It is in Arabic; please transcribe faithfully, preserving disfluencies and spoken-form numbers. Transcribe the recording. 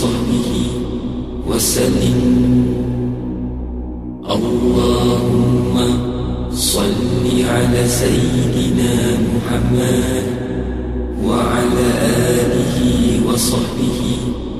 وصحبه وسلم. اللهم صل على سيدنا محمد وعلى آله وصحبه